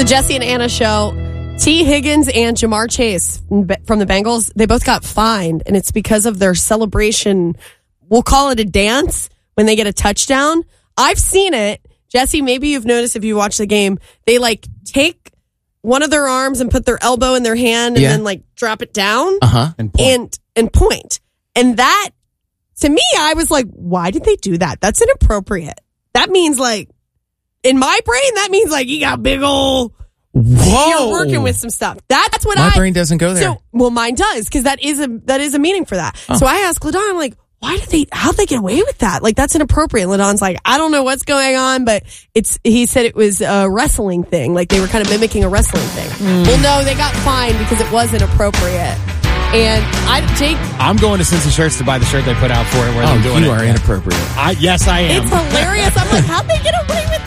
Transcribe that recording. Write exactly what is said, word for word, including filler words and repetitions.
the Jesse and Anna show. T. Higgins and Jamar Chase from the Bengals, they both got fined, and it's because of their celebration. We'll call it a dance when they get a touchdown. I've seen it. Jesse, maybe you've noticed if you watch the game, they like take one of their arms and put their elbow in their hand and yeah. then like drop it down uh-huh. and, point. and and point. And that, to me, I was like, why did they do that? That's inappropriate. That means like, in my brain, that means like you got big old... Whoa! You're working with some stuff. That's what my I... My brain doesn't go there. So, well, mine does, because that is a that is a meaning for that. Oh. So I asked LaDon, I'm like, why did they... How'd they get away with that? Like, that's inappropriate. LaDon's like, I don't know what's going on, but it's... He said it was a wrestling thing. Like, they were kind of mimicking a wrestling thing. Mm. Well, no, they got fined because it was inappropriate. And I, Jake... I'm going to Cincy Shirts to buy the shirt they put out for it where oh, they're doing you it. are inappropriate. I, yes, I am. It's hilarious. I'm like, how'd they get